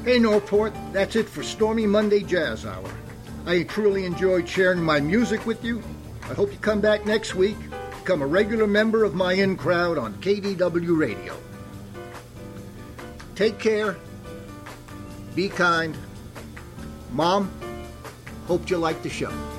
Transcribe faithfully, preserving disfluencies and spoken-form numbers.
Hey Northport, that's it for Stormy Monday Jazz Hour. I truly enjoyed sharing my music with you. I hope you come back next week, become a regular member of my in-crowd on K D W Radio. Take care. Be kind. Mom, hope you like the show.